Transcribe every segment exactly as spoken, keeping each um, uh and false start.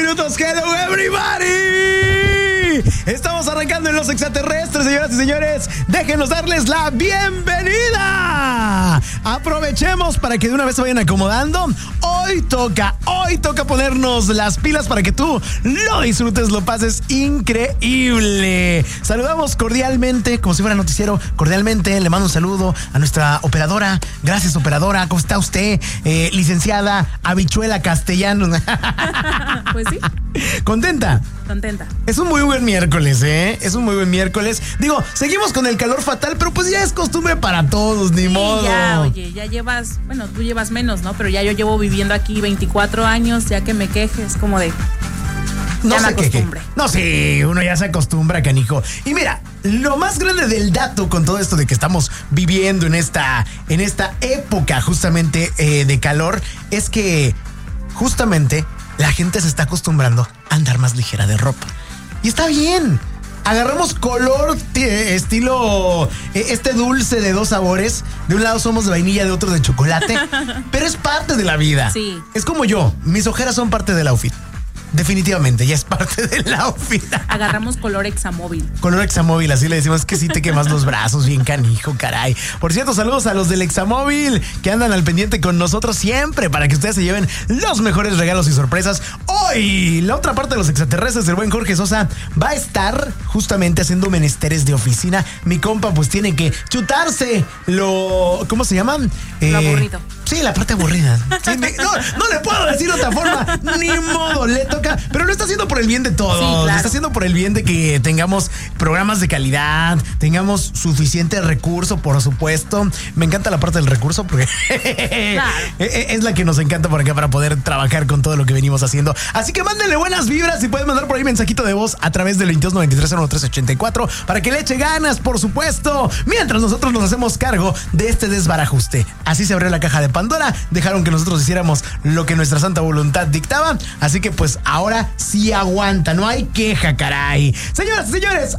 minutos. Hello, everybody. Estamos arrancando en Los Extraterrestres, señoras y señores. Déjenos darles la bienvenida. Aprovechemos para que de una vez se vayan acomodando. Hoy toca, hoy toca ponernos las pilas para que tú lo disfrutes, lo pases increíble. Saludamos cordialmente, como si fuera noticiero, cordialmente. Le mando un saludo a nuestra operadora. Gracias, operadora. ¿Cómo está usted? Eh, licenciada Habichuela Castellanos. Pues sí. ¿Contenta? Contenta. Es un muy buen miércoles, ¿eh? Es un muy buen miércoles. Digo, seguimos con el calor fatal, pero pues ya es costumbre para todos, ni Sí, modo. Ya, oye, ya llevas, bueno, tú llevas menos, ¿no? Pero ya yo llevo viviendo aquí veinticuatro años, ya que me quejes, como de... No ya me sé qué, qué. acostumbre. No, sí, uno ya se acostumbra, canijo. Y mira, lo más grande del dato con todo esto de que estamos viviendo en esta, en esta época justamente eh, de calor es que justamente la gente se está acostumbrando a andar más ligera de ropa. Y está bien. Agarramos color t- estilo eh, este dulce de dos sabores. De un lado somos de vainilla, de otro de chocolate. Pero es parte de la vida. Sí. Es como yo. Mis ojeras son parte del outfit. Definitivamente, ya es parte del outfit. Agarramos color Examóvil. Color Examóvil, así le decimos, que sí te quemas los brazos, bien canijo, caray. Por cierto, saludos a los del Examóvil que andan al pendiente con nosotros siempre para que ustedes se lleven los mejores regalos y sorpresas. Hoy, la otra parte de Los Extraterrestres, el buen Jorge Sosa, va a estar justamente haciendo menesteres de oficina. Mi compa pues tiene que chutarse lo... ¿Cómo se llama? Eh, lo aburrido. Sí, la parte aburrida. Sí, me, no, no le puedo decir de otra forma. Ni modo, le toca. Pero lo está haciendo por el bien de todos. Sí, claro. Lo está haciendo por el bien de que tengamos programas de calidad, tengamos suficiente recurso, por supuesto. Me encanta la parte del recurso porque claro. es la que nos encanta por acá para poder trabajar con todo lo que venimos haciendo. Así que mándenle buenas vibras y pueden mandar por ahí mensajito de voz a través del veintidós noventa y tres cero uno tres ochenta y cuatro para que le eche ganas, por supuesto. Mientras nosotros nos hacemos cargo de este desbarajuste. Así se abrió la caja de Pandora, dejaron que nosotros hiciéramos lo que nuestra santa voluntad dictaba, así que pues ahora sí aguanta, no hay queja, caray. Señoras y señores,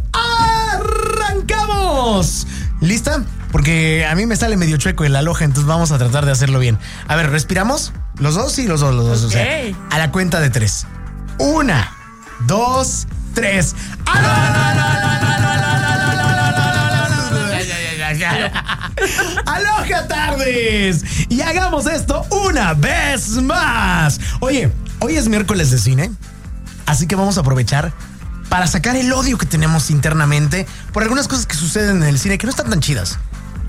¡arrancamos! ¿Lista? Porque a mí me sale medio chueco en la loja, entonces vamos a tratar de hacerlo bien. A ver, ¿respiramos? ¿Los dos? Sí, los dos, los dos. Okay. O sea, a la cuenta de tres. Una, dos, tres. ¡Aloha tardes! Y hagamos esto una vez más. Oye, hoy es miércoles de cine, así que vamos a aprovechar para sacar el odio que tenemos internamente por algunas cosas que suceden en el cine que no están tan chidas.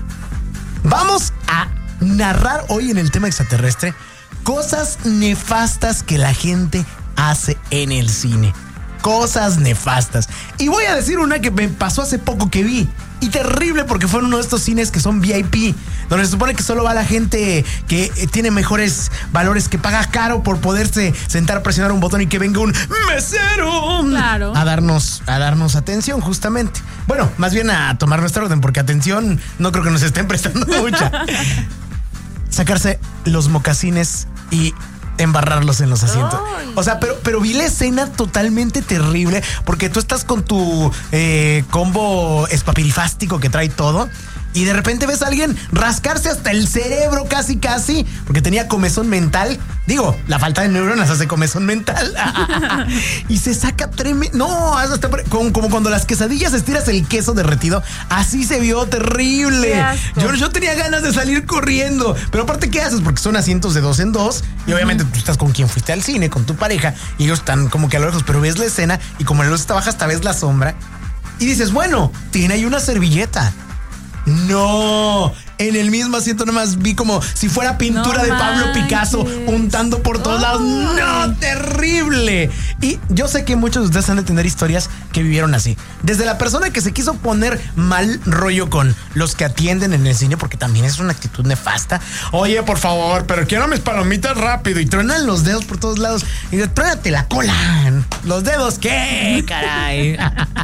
Vamos a narrar hoy en el tema extraterrestre cosas nefastas que la gente hace en el cine. Cosas nefastas. Y voy a decir una que me pasó hace poco que vi. Y terrible porque fue en uno de estos cines que son V I P, donde se supone que solo va la gente que tiene mejores valores, que paga caro por poderse sentar, presionar un botón y que venga un mesero claro. a darnos, a darnos atención, justamente. Bueno, más bien a tomar nuestra orden, porque atención no creo que nos estén prestando mucha. Sacarse los mocasines y embarrarlos en los asientos. Ay. O sea, pero, pero vi la escena totalmente terrible porque tú estás con tu eh, combo espapirifástico que trae todo y de repente ves a alguien rascarse hasta el cerebro casi casi porque tenía comezón mental. Digo, la falta de neuronas hace comezón mental. Y se saca tremendo. No, hasta como, como cuando las quesadillas estiras el queso derretido. Así se vio terrible. Yo, yo tenía ganas de salir corriendo. Pero aparte, ¿qué haces? Porque son asientos de dos en dos. Y obviamente tú estás con quien fuiste al cine, con tu pareja. Y ellos están como que a lo lejos. Pero ves la escena y como la luz está baja, hasta ves la sombra. Y dices, bueno, tiene ahí una servilleta. No, en el mismo asiento nomás vi como si fuera pintura no de Pablo manches. Picasso untando por todos oh. lados. No, terrible. Y yo sé que muchos de ustedes han de tener historias que vivieron así. Desde la persona que se quiso poner mal rollo con los que atienden en el cine, porque también es una actitud nefasta. Oye, por favor, pero quiero mis palomitas rápido. Y truenan los dedos por todos lados. Y de, truénate la cola. ¿Los dedos qué, caray?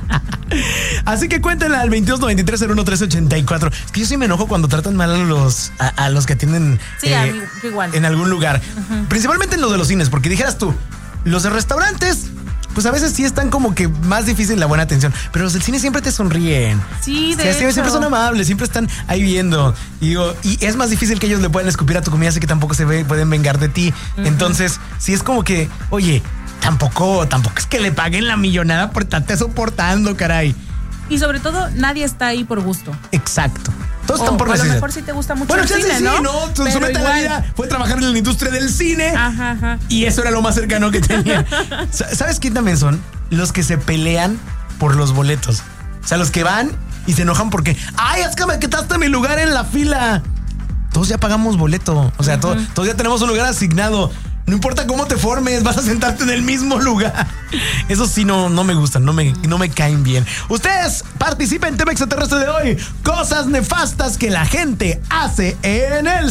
Así que cuéntenla al veintidós noventa y tres cero uno tres ochenta y cuatro. Es que yo sí me enojo cuando tratan mal a los, a, a los que atienden sí, eh, a mí, igual. en algún lugar. Uh-huh. Principalmente en los de los cines, porque dijeras tú, los de restaurantes, pues a veces sí están como que más difícil la buena atención, pero los del cine siempre te sonríen. Sí, de o sea, hecho. Siempre son amables, siempre están ahí viendo. Y, digo, y es más difícil que ellos le puedan escupir a tu comida, así que tampoco se ve, pueden vengar de ti. Uh-huh. Entonces, sí es como que, oye, tampoco, tampoco es que le paguen la millonada por estarte soportando, caray. Y sobre todo, nadie está ahí por gusto. Exacto. Todos están O por a lo necesidad. mejor sí te gusta mucho Bueno, el ya sé, cine, sí, ¿no? ¿no? Su, su Pero meta en la igual. vida fue trabajar en la industria del cine. Ajá, ajá. Y eso era lo más cercano que tenía. Sa- ¿Sabes quién también son? Los que se pelean por los boletos. O sea, los que van y se enojan porque, ay, es que me quitaste mi lugar en la fila. Todos ya pagamos boleto. O sea, uh-huh. todos, todos ya tenemos un lugar asignado. No importa cómo te formes, vas a sentarte en el mismo lugar. Eso sí no, no me gustan, no me, no me caen bien. Ustedes participen en Tema Extraterrestre de hoy. Cosas nefastas que la gente hace en el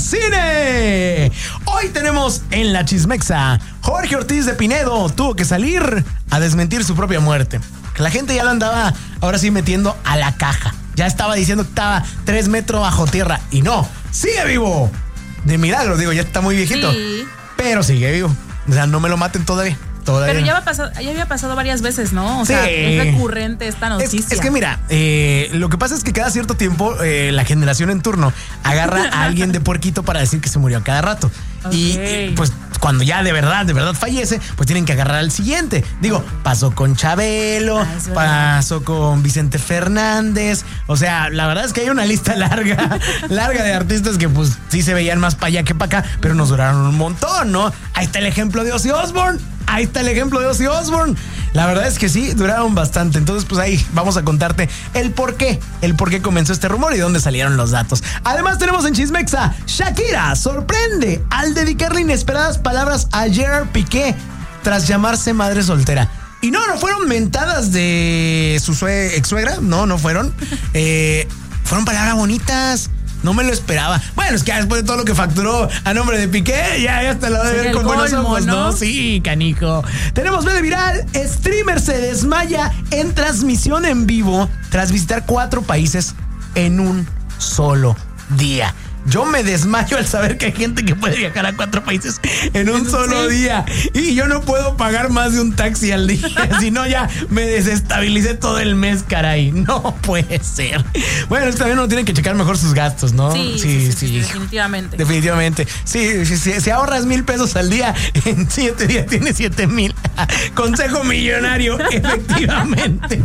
cine. Hoy tenemos en la Chismexa, Jorge Ortiz de Pinedo tuvo que salir a desmentir su propia muerte. Que la gente ya lo andaba ahora sí metiendo a la caja. Ya estaba diciendo que estaba tres metros bajo tierra. Y no, sigue vivo. De milagro, digo, ya está muy viejito. Sí. Pero sigue vivo. O sea, no me lo maten todavía. todavía. Pero ya, va pasado, ya había pasado varias veces, ¿no? O sí. sea, es recurrente esta noticia. Es, es que mira, eh, lo que pasa es que cada cierto tiempo eh, la generación en turno agarra a alguien de puerquito para decir que se murió a cada rato. Okay. Y pues cuando ya de verdad, de verdad fallece, pues tienen que agarrar al siguiente. Digo, pasó con Chabelo, ah, pasó con Vicente Fernández. O sea, la verdad es que hay una lista larga, larga de artistas que pues sí se veían más para allá que para acá, pero nos duraron un montón, ¿no? Ahí está el ejemplo de Ozzy Osbourne. Ahí está el ejemplo de Ozzy Osbourne. La verdad es que sí, duraron bastante. Entonces, pues ahí vamos a contarte el por qué, el por qué comenzó este rumor y dónde salieron los datos. Además, tenemos en Chismexa, Shakira sorprende al dedicarle inesperadas palabras a Gerard Piqué tras llamarse madre soltera. Y no, no fueron mentadas de su sue- ex suegra, no, no fueron. Eh, fueron palabras bonitas. No me lo esperaba. Bueno, es que después de todo lo que facturó a nombre de Piqué, ya, ya hasta lo debe ver con buenos ojos, ¿no? ¿no? Sí, canijo. Tenemos B de viral. Streamer se desmaya en transmisión en vivo tras visitar cuatro países en un solo día. Yo me desmayo al saber que hay gente que puede viajar a cuatro países en un solo sí. día. Y yo no puedo pagar más de un taxi al día. Si no, ya me desestabilicé todo el mes, caray. No puede ser. Bueno, es que también uno tiene que checar mejor sus gastos, ¿no? Sí, sí, sí, sí, sí definitivamente. Definitivamente. Sí, si, si, si ahorras mil pesos al día, en siete días tienes siete mil. Consejo millonario, efectivamente.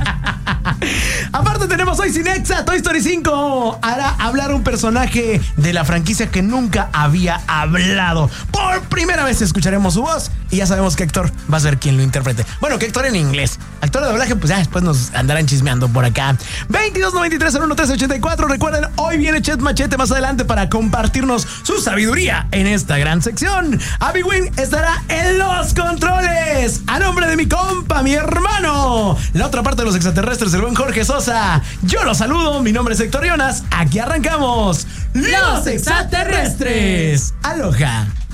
Aparte tenemos hoy Cinexa, Toy Story cinco hará hablar un personaje de la franquicia que nunca había hablado. Por primera vez escucharemos su voz y ya sabemos qué actor va a ser quien lo interprete. Bueno, qué actor en inglés. Actor de doblaje, pues ya después nos andarán chismeando por acá. veintidós noventa y tres cero uno tres ochenta y cuatro. Recuerden, hoy viene Chet Machete más adelante para compartirnos su sabiduría en esta gran sección. Abby Wynn estará en los controles. A nombre de mi compa, mi hermano, la otra parte de los extraterrestres, el buen Jorge Sosa. Yo los saludo, mi nombre es Héctor Jonas. Aquí arrancamos Los Extraterrestres. Aloha.